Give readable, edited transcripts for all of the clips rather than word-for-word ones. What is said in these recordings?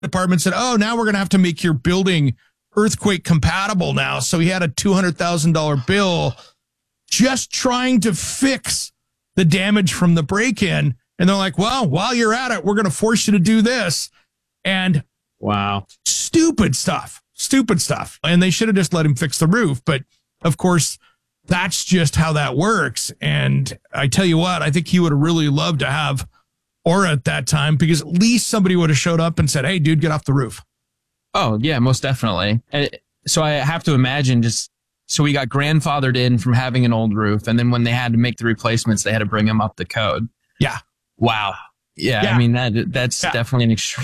department said, oh, now we're going to have to make your building earthquake compatible now. So he had a $200,000 bill just trying to fix the damage from the break-in. And they're like, well, while you're at it, we're going to force you to do this. And wow, stupid stuff. And they should have just let him fix the roof. But of course, that's just how that works. And I tell you what, I think he would have really loved to have Aura at that time, because at least somebody would have showed up and said, hey, dude, get off the roof. Oh, yeah, most definitely. And so I have to imagine so we got grandfathered in from having an old roof. And then when they had to make the replacements, they had to bring them up the code. Yeah. Wow. Yeah. I mean, that's definitely an extreme.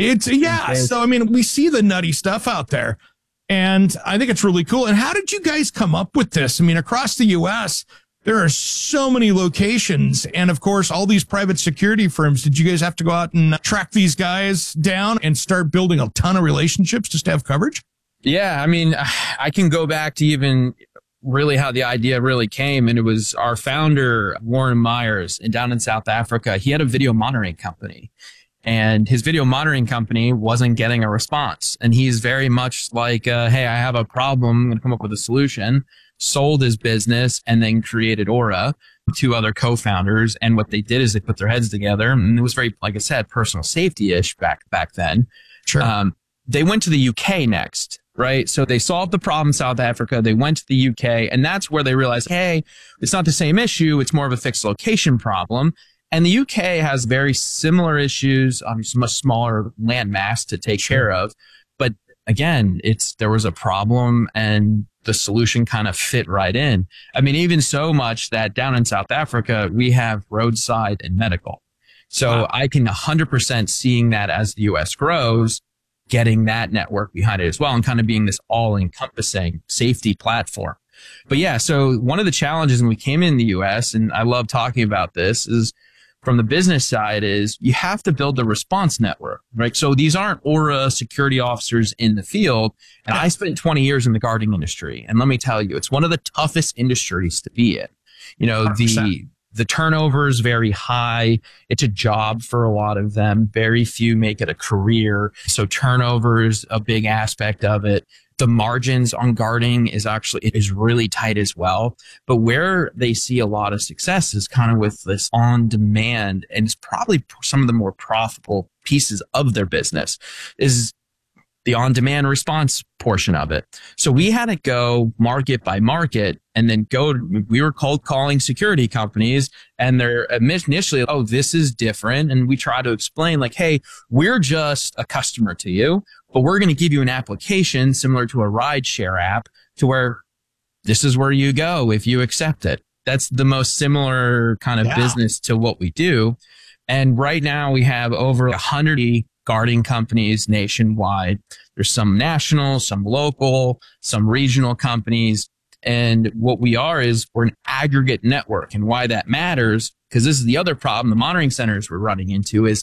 So, I mean, we see the nutty stuff out there, and I think it's really cool. And how did you guys come up with this? I mean, across the U.S., there are so many locations, and of course, all these private security firms. Did you guys have to go out and track these guys down and start building a ton of relationships just to have coverage? Yeah, I mean, I can go back to even really how the idea really came. And it was our founder, Warren Myers, down in South Africa. He had a video monitoring company, and his video monitoring company wasn't getting a response. And he's very much like, hey, I have a problem. I'm going to come up with a solution. Sold his business and then created Aura, two other co-founders. And what they did is they put their heads together, and it was very, like I said, personal safety-ish back then. Sure. They went to the UK next, right? So they solved the problem in South Africa. They went to the UK, and that's where they realized, hey, it's not the same issue. It's more of a fixed location problem. And the UK has very similar issues, obviously much smaller land mass to take care of. But again, there was a problem, and the solution kind of fit right in. I mean, even so much that down in South Africa, we have roadside and medical. So I can 100% seeing that as the US grows, getting that network behind it as well, and kind of being this all-encompassing safety platform. But yeah, so one of the challenges when we came in the US, and I love talking about this, is from the business side, is you have to build the response network, right? So these aren't Aura security officers in the field. And I spent 20 years in the guarding industry. And let me tell you, it's one of the toughest industries to be in. You know, 100%. The turnover is very high. It's a job for a lot of them. Very few make it a career. So turnover is a big aspect of it. The margins on guarding is really tight as well. But where they see a lot of success is kind of with this on demand, and it's probably some of the more profitable pieces of their business is the on demand response portion of it. So we had to go market by market, and then we were cold calling security companies, and they're initially, oh, this is different. And we try to explain like, hey, we're just a customer to you, but we're going to give you an application similar to a ride share app to where this is where you go if you accept it. That's the most similar kind of business to what we do. And right now we have over 100 guarding companies nationwide. There's some national, some local, some regional companies. And what we are is we're an aggregate network. And why that matters, because this is the other problem the monitoring centers we're running into, is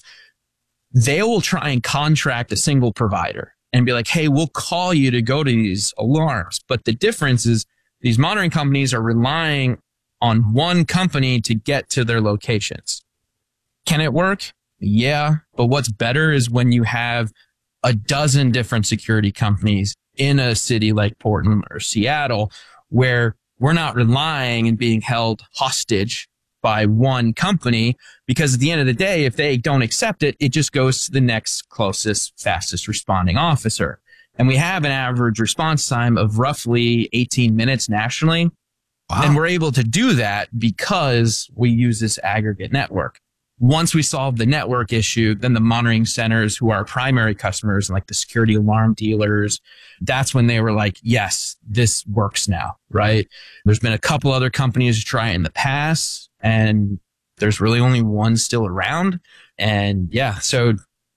they will try and contract a single provider and be like, hey, we'll call you to go to these alarms. But the difference is these monitoring companies are relying on one company to get to their locations. Can it work? Yeah. But what's better is when you have a dozen different security companies in a city like Portland or Seattle, where we're not relying and being held hostage by one company, because at the end of the day, if they don't accept it, it just goes to the next closest, fastest responding officer. And we have an average response time of roughly 18 minutes nationally. Wow. And we're able to do that because we use this aggregate network. Once we solve the network issue, then the monitoring centers, who are our primary customers, like the security alarm dealers, that's when they were like, yes, this works now, right? There's been a couple other companies try it in the past, and there's really only one still around. And yeah, so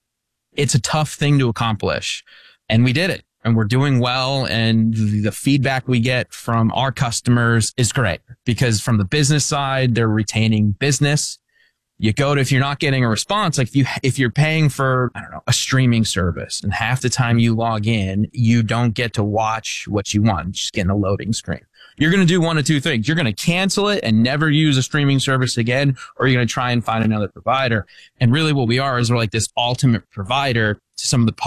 it's a tough thing to accomplish. And we did it, and we're doing well. And the feedback we get from our customers is great, because from the business side, they're retaining business. You go to, if you're not getting a response, like if you're paying for, I don't know, a streaming service, and half the time you log in, you don't get to watch what you want, just getting a loading screen. you're going to do one of two things. You're going to cancel it and never use a streaming service again, or you're going to try and find another provider. And really what we are is we're like this ultimate provider to some of the